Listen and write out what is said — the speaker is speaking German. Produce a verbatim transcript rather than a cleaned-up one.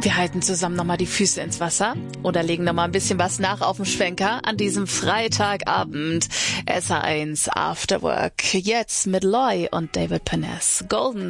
Wir halten zusammen nochmal die Füße ins Wasser oder legen nochmal ein bisschen was nach auf dem Schwenker an diesem Freitagabend. S R eins After Work. Jetzt mit Loy und David Paness. Golden